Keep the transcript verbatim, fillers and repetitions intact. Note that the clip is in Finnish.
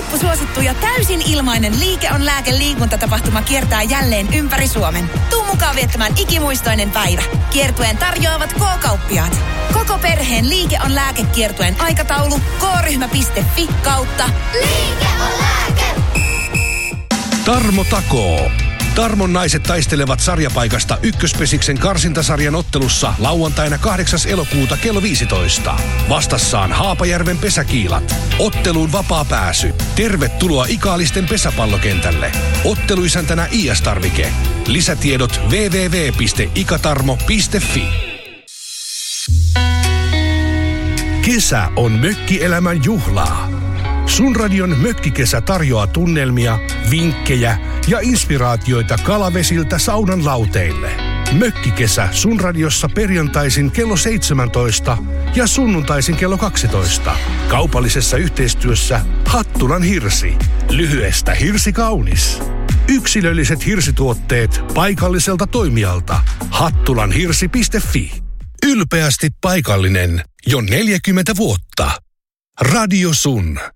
Huippusuosittu ja täysin ilmainen Liike on lääke liikuntatapahtuma kiertää jälleen ympäri Suomen. Tuu mukaan viettämään ikimuistoinen päivä. Kiertueen tarjoavat K-kauppiaat. Koko perheen Liike on lääkekiertueen aikataulu k-ryhmä piste fi kautta Liike on lääke. Tarmo takoo. Tarmon naiset taistelevat sarjapaikasta Ykköspesiksen karsintasarjan ottelussa lauantaina kahdeksas elokuuta kello viisitoista. Vastassaan Haapajärven pesäkiilat. Otteluun vapaa pääsy. Tervetuloa Ikaalisten pesäpallokentälle. Otteluisäntänä I S-tarvike. Lisätiedot double-u double-u double-u piste ikatarmo piste fi. Kesä on mökkielämän juhlaa. Sun radion Mökkikesä tarjoaa tunnelmia, vinkkejä ja inspiraatioita kalavesiltä saunan lauteille. Mökkikesä Sun radiossa perjantaisin kello seitsemäntoista ja sunnuntaisin kello kaksitoista. Kaupallisessa yhteistyössä Hattulan hirsi. Lyhyestä hirsi kaunis. Yksilölliset hirsituotteet paikalliselta toimijalta. hattulanhirsi piste fi. Ylpeästi paikallinen jo neljäkymmentä vuotta. Radio Sun.